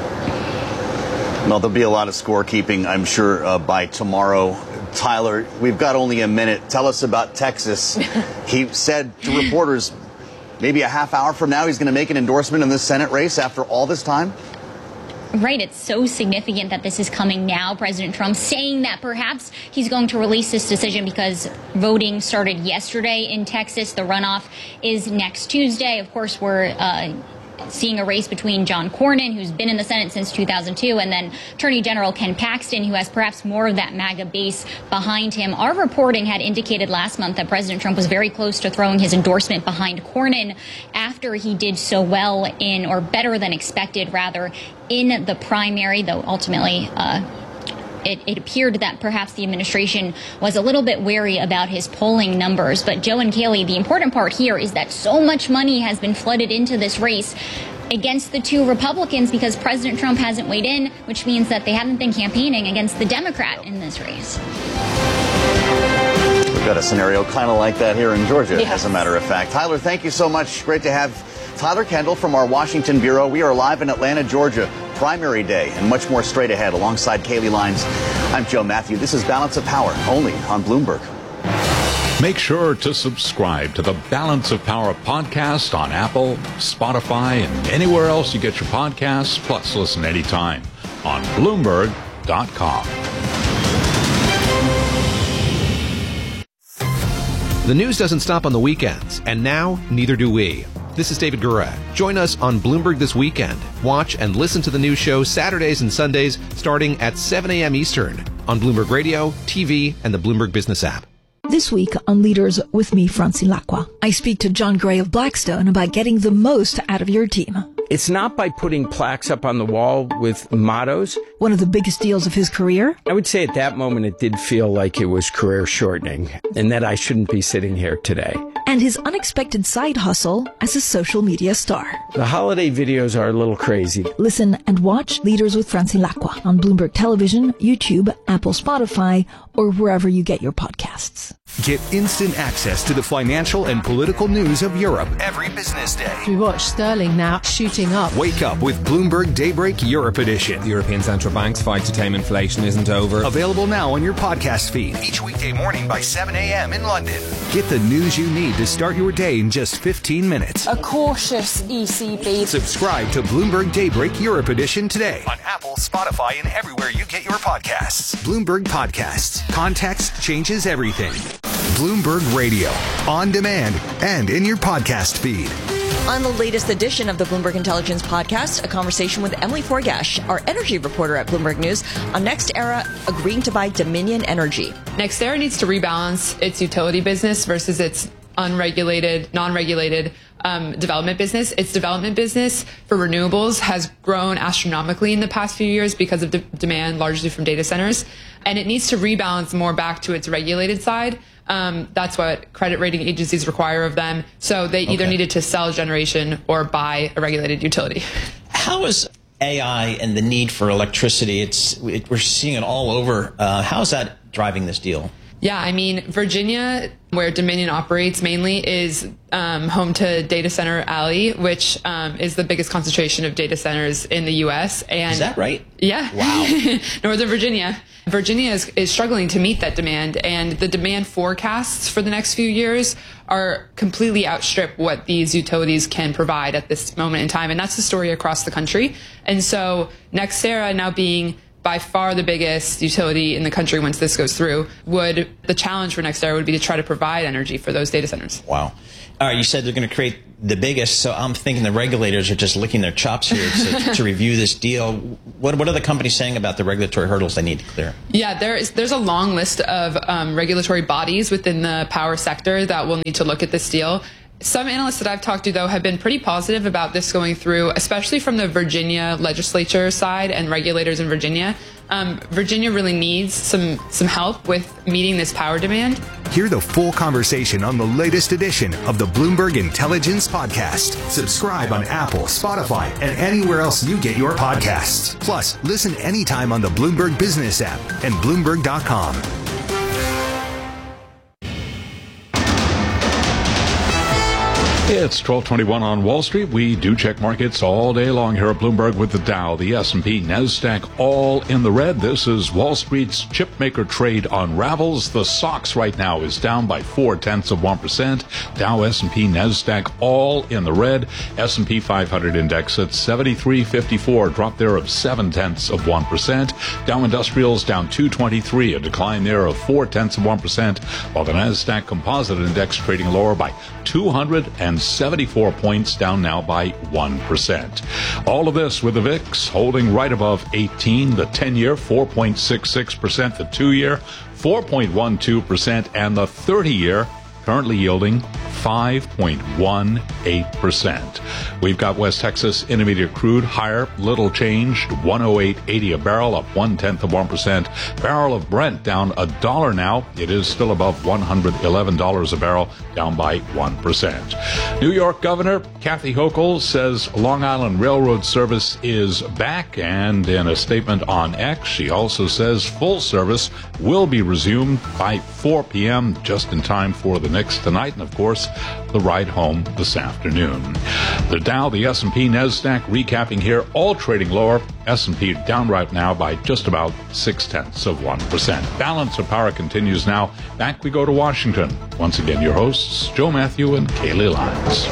Well, there'll be a lot of scorekeeping, I'm sure, by tomorrow. Tyler, we've got only a minute. Tell us about Texas. He said to reporters, maybe a half hour from now, he's going to make an endorsement in this Senate race after all this time? Right. It's so significant that this is coming now. President Trump saying that perhaps he's going to release this decision because voting started yesterday in Texas. The runoff is next Tuesday. Of course, we're seeing a race between John Cornyn, who's been in the Senate since 2002, and then Attorney General Ken Paxton, who has perhaps more of that MAGA base behind him. Our reporting had indicated last month that President Trump was very close to throwing his endorsement behind Cornyn after he did so well in, or better than expected, rather, in the primary, though ultimately it appeared that perhaps the administration was a little bit wary about his polling numbers. But Joe and Kaylee, the important part here is that so much money has been flooded into this race against the two Republicans because President Trump hasn't weighed in, which means that they haven't been campaigning against the Democrat in this race. We've got a scenario kind of like that here in Georgia, as a matter of fact. Tyler, thank you so much. Great to have Tyler Kendall from our Washington Bureau. We are live in Atlanta, Georgia. Primary day and much more straight ahead alongside Kaylee Lines. I'm Joe Matthew. This is Balance of Power, only on Bloomberg. Make sure to subscribe to the Balance of Power podcast on Apple, Spotify, and anywhere else you get your podcasts. Plus, listen anytime on Bloomberg.com. The news doesn't stop on the weekends, and now neither do we. This is David Gura. Join us on Bloomberg This Weekend. Watch and listen to the news show Saturdays and Sundays starting at 7 a.m. Eastern on Bloomberg Radio, TV, and the Bloomberg Business app. This week on Leaders with me, Francine Lacqua, I speak to John Gray of Blackstone about getting the most out of your team. It's not by putting plaques up on the wall with mottos. One of the biggest deals of his career? I would say at that moment it did feel like it was career shortening and that I shouldn't be sitting here today. And his unexpected side hustle as a social media star. The holiday videos are a little crazy. Listen and watch Leaders with Francine Lacqua on Bloomberg Television, YouTube, Apple, Spotify, or wherever you get your podcasts. Get instant access to the financial and political news of Europe every business day. We watch sterling now shooting up. Wake up with Bloomberg Daybreak Europe Edition. The European Central Bank's fight to tame inflation isn't over. Available now on your podcast feed each weekday morning by 7 a.m. in London. Get the news you need to start your day in just 15 minutes. A cautious ECB. Subscribe to Bloomberg Daybreak Europe Edition today on Apple, Spotify, and everywhere you get your podcasts. Bloomberg Podcasts. Context changes everything. Bloomberg Radio. On demand and in your podcast feed. On the latest edition of the Bloomberg Intelligence Podcast, a conversation with Emily Forgash, our energy reporter at Bloomberg News, on NextEra agreeing to buy Dominion Energy. NextEra needs to rebalance its utility business versus its unregulated, non-regulated development business. Its development business for renewables has grown astronomically in the past few years because of demand largely from data centers. And it needs to rebalance more back to its regulated side. That's what credit rating agencies require of them. So they either needed to sell generation or buy a regulated utility. How is AI and the need for electricity, we're seeing it all over. How's that driving this deal? Yeah, I mean, Virginia, where Dominion operates mainly, is home to Data Center Alley, which is the biggest concentration of data centers in the U.S. And is that right? Yeah. Wow. Northern Virginia. Virginia is struggling to meet that demand, and the demand forecasts for the next few years are completely outstrip what these utilities can provide at this moment in time. And that's the story across the country. And so NextEra, now being by far the biggest utility in the country once this goes through, the challenge for NextEra would be to try to provide energy for those data centers. Wow. All right, you said they're going to create the biggest, so I'm thinking the regulators are just licking their chops here to review this deal. What are the companies saying about the regulatory hurdles they need to clear? Yeah, there's a long list of regulatory bodies within the power sector that will need to look at this deal. Some analysts that I've talked to, though, have been pretty positive about this going through, especially from the Virginia legislature side and regulators in Virginia. Virginia really needs some help with meeting this power demand. Hear the full conversation on the latest edition of the Bloomberg Intelligence Podcast. Subscribe on Apple, Spotify, and anywhere else you get your podcasts. Plus, listen anytime on the Bloomberg Business app and Bloomberg.com. It's 12:21 on Wall Street. We do check markets all day long here at Bloomberg with the Dow, the S&P, NASDAQ, all in the red. This is Wall Street's chipmaker trade unravels. The SOX right now is down by 0.4%. Dow, S&P, NASDAQ, all in the red. S&P 500 index at 73.54, drop there of 0.7%. Dow Industrials down 223, a decline there of 0.4%, while the NASDAQ Composite Index trading lower by 274 points, down now by 1%. All of this with the VIX holding right above 18, the 10-year 4.66%, the 2-year 4.12%, and the 30-year currently yielding 5.18%. We've got West Texas Intermediate crude higher, little changed, 108.80 a barrel, up 0.1%. Barrel of Brent down $1 now. It is still above $111 a barrel, down by 1%. New York Governor Kathy Hochul says Long Island Railroad service is back, and in a statement on X, she also says full service will be resumed by 4 p.m., just in time for the Knicks tonight, and of course, the ride home this afternoon. The Dow, the S&P, NASDAQ recapping here, all trading lower. S&P down right now by just about 0.6%. Balance of power continues now. Back we go to Washington. Once again, your hosts, Joe Matthew and Kaylee Lyons.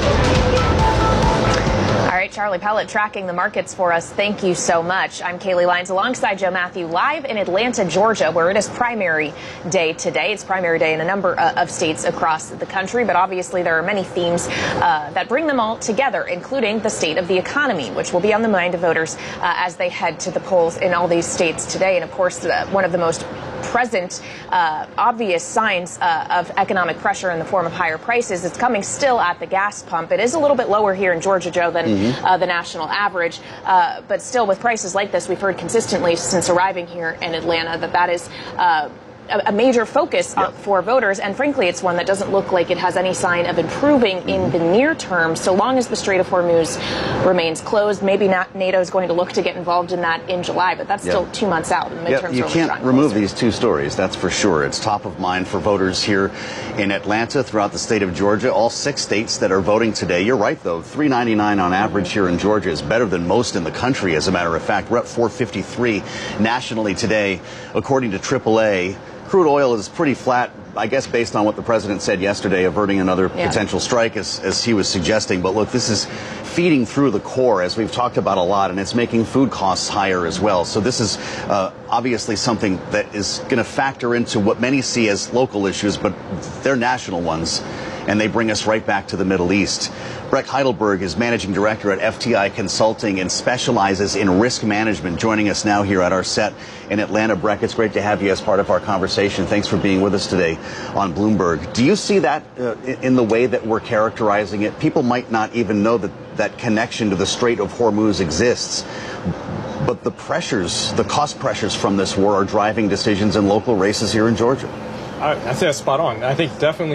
All right, Charlie Pellet tracking the markets for us. Thank you so much. I'm Kaylee Lyons alongside Joe Matthew, live in Atlanta, Georgia, where it is primary day today. It's primary day in a number of states across the country, but obviously there are many themes that bring them all together, including the state of the economy, which will be on the mind of voters as they head to the polls in all these states today. And of course, one of the most present obvious signs of economic pressure in the form of higher prices. It's coming still at the gas pump. It is a little bit lower here in Georgia, Joe, than the national average. But still, with prices like this, we've heard consistently since arriving here in Atlanta that is a major focus for voters, and frankly, it's one that doesn't look like it has any sign of improving in the near term, so long as the Strait of Hormuz remains closed. Maybe NATO is going to look to get involved in that in July, but that's still 2 months out. And the midterms you can't remove these two stories, that's for sure. It's top of mind for voters here in Atlanta, throughout the state of Georgia, all 6 states that are voting today. You're right, though, $3.99 on average here in Georgia is better than most in the country, as a matter of fact. We're at $4.53 nationally today, according to AAA. Crude oil is pretty flat, I guess, based on what the president said yesterday, averting another potential strike, as he was suggesting. But look, this is feeding through the core, as we've talked about a lot, and it's making food costs higher as well. So this is obviously something that is going to factor into what many see as local issues, but they're national ones, and they bring us right back to the Middle East. Breck Heidelberg is managing director at FTI Consulting and specializes in risk management, joining us now here at our set in Atlanta. Breck, it's great to have you as part of our conversation. Thanks for being with us today on Bloomberg. Do you see that in the way that we're characterizing it? People might not even know that connection to the Strait of Hormuz exists, but the pressures, the cost pressures from this war are driving decisions in local races here in Georgia. I say that's spot on. I think definitely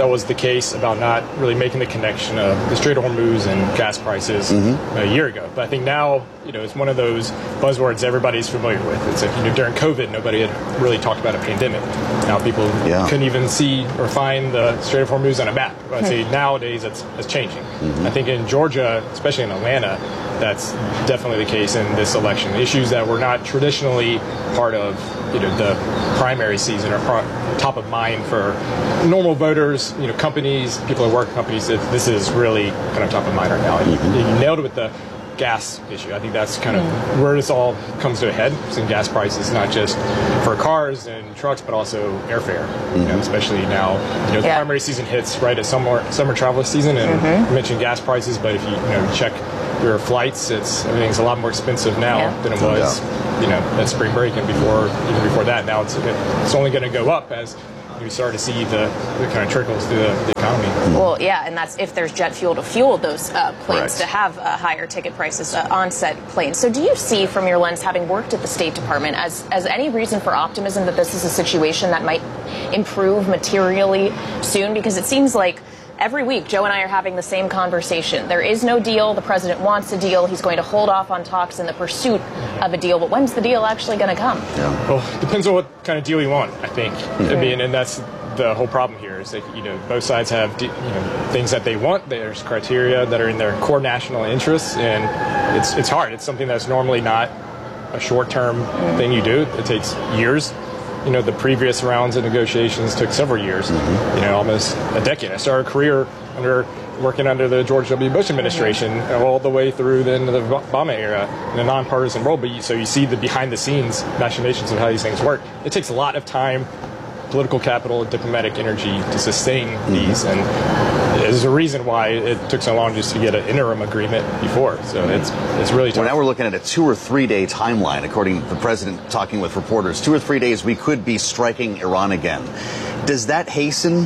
that was the case about not really making the connection of the Strait of Hormuz and gas prices a year ago. But I think now, it's one of those buzzwords everybody's familiar with. It's like, during COVID, nobody had really talked about a pandemic. Now people couldn't even see or find the Strait of Hormuz on a map. I'd say nowadays that's changing. I think in Georgia, especially in Atlanta, that's definitely the case in this election. Issues that were not traditionally part of the primary season are top of mind for normal voters, companies, people that work at companies. This is really kind of top of mind right now. You nailed it with the gas issue. I think that's kind of where this all comes to a head. Seeing gas prices, not just for cars and trucks, but also airfare. Especially now, the primary season hits right at summer travel season, and you mentioned gas prices, but if you check your flights, everything's a lot more expensive now than it was, at spring break and even before that. Now it's only going to go up as we start to see the kind of trickles through the economy. Well, yeah, and that's if there's jet fuel to fuel those planes to have higher ticket prices on said planes. So do you see, from your lens, having worked at the State Department, as any reason for optimism that this is a situation that might improve materially soon? Because it seems like every week, Joe and I are having the same conversation. There is no deal. The president wants a deal. He's going to hold off on talks in the pursuit of a deal. But when's the deal actually going to come? Well, it depends on what kind of deal you want, I think. I mean, and that's the whole problem here is that, both sides have, things that they want. There's criteria that are in their core national interests, and it's hard. It's something that's normally not a short-term thing you do. It takes years. The previous rounds of negotiations took several years, almost a decade. I started a career working under the George W. Bush administration all the way through the end of the Obama era in a nonpartisan role. But so you see the behind-the-scenes machinations of how these things work. It takes a lot of time, political capital, diplomatic energy to sustain these, and there's a reason why it took so long just to get an interim agreement before. So it's really tough. Well, now we're looking at a 2 or 3 day timeline, according to the president talking with reporters. 2 or 3 days, we could be striking Iran again. Does that hasten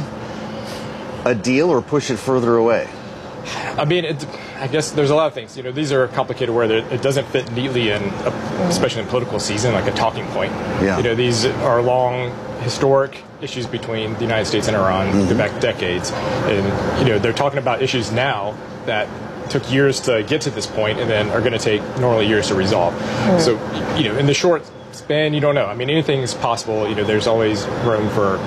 a deal or push it further away? I mean, I guess there's a lot of things. These are complicated where it doesn't fit neatly in, especially in political season, like a talking point. These are long, historic issues between the United States and Iran, go back decades. And, they're talking about issues now that took years to get to this point and then are going to take normally years to resolve. So, in the short span, you don't know. I mean, anything is possible. There's always room for,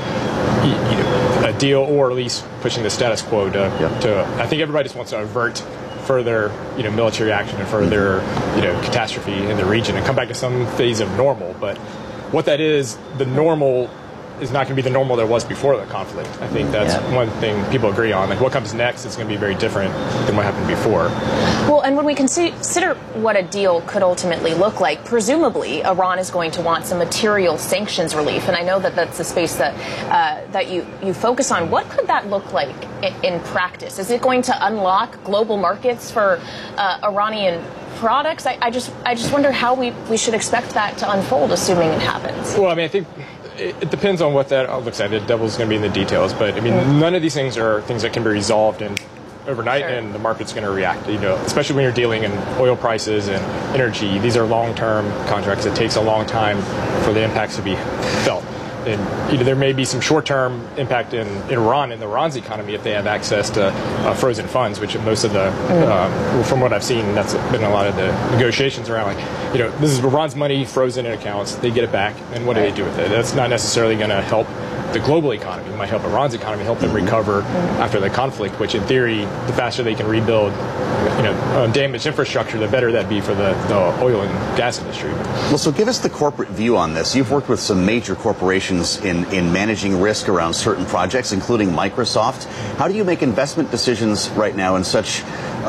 a deal, or at least pushing the status quo to I think everybody just wants to avert further, military action and further, catastrophe in the region and come back to some phase of normal. But what that is, the normal is not going to be the normal there was before the conflict. I think that's one thing people agree on. Like, what comes next is going to be very different than what happened before. Well, and when we consider what a deal could ultimately look like, presumably Iran is going to want some material sanctions relief. And I know that that's the space that that you focus on. What could that look like in practice? Is it going to unlock global markets for Iranian products? I just wonder how we should expect that to unfold, assuming it happens. Well, I mean, I think it depends on what that looks like. The devil's going to be in the details, but I mean, none of these things are things that can be resolved overnight, and the market's going to react. Especially when you're dealing in oil prices and energy. These are long-term contracts. It takes a long time for the impacts to be felt. And there may be some short-term impact in Iran, in Iran's economy, if they have access to frozen funds, which most of the, from what I've seen, that's been a lot of the negotiations around. This is Iran's money frozen in accounts. They get it back, and what do they do with it? That's not necessarily going to help the global economy. It might help Iran's economy, help them recover after the conflict, which in theory, the faster they can rebuild damaged infrastructure, the better that'd be for the oil and gas industry. Well, so give us the corporate view on this. You've worked with some major corporations in managing risk around certain projects, including Microsoft. How do you make investment decisions right now in such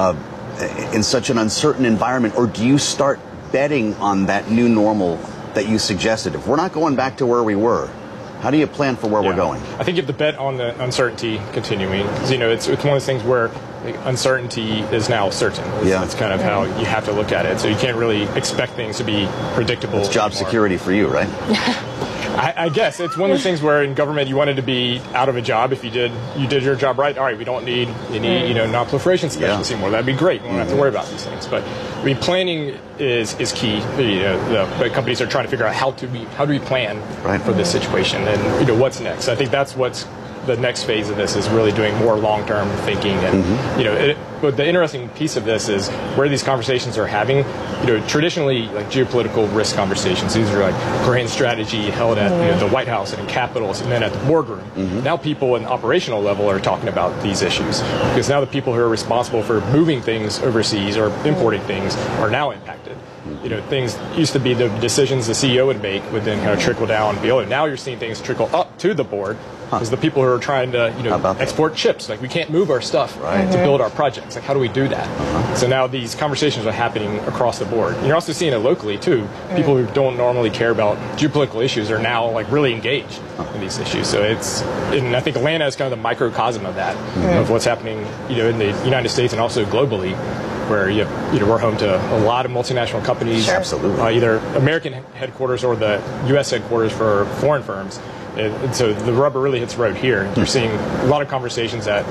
an uncertain environment, or do you start betting on that new normal that you suggested? If we're not going back to where we were, how do you plan for where we're going? I think you have to bet on the uncertainty continuing. It's one of those things where uncertainty is now certain. It's kind of how you have to look at it. So you can't really expect things to be predictable. It's job security for you, right? I guess it's one of the things where in government you wanted to be out of a job if you did your job right. All right, we don't need any non-proliferation specialists anymore. That'd be great. We don't have to worry about these things. But I mean, planning is key. The companies are trying to figure out how do we plan for this situation and what's next. I think that's what's the next phase of this is really doing more long-term thinking. And, but the interesting piece of this is where these conversations are having, traditionally like geopolitical risk conversations. These are like grand strategy held at the White House and in capitals and then at the boardroom. Now people in the operational level are talking about these issues because now the people who are responsible for moving things overseas or importing things are now impacted. Things used to be the decisions the CEO would make would then kind of trickle down below. Now you're seeing things trickle up to the board because the people who are trying to export chips, like we can't move our stuff to build our projects. Like how do we do that? So now these conversations are happening across the board. And you're also seeing it locally too. People who don't normally care about geopolitical issues are now like really engaged in these issues. So and I think Atlanta is kind of the microcosm of that, of what's happening, in the United States and also globally, where we're home to a lot of multinational companies, either American headquarters or the U.S. headquarters for foreign firms. And so the rubber really hits the road here. You're seeing a lot of conversations at